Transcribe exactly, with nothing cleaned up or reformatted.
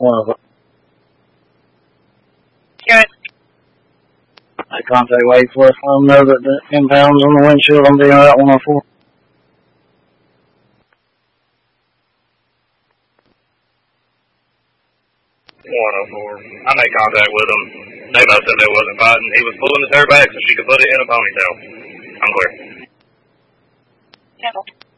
One of them. Good. I contact Wake Forest. Let them know that the impound's on the windshield. I'm being out one oh four. one oh four. I made contact with him. They both said they wasn't fighting. He was pulling his hair back so she could put it in a ponytail. I'm clear. Careful.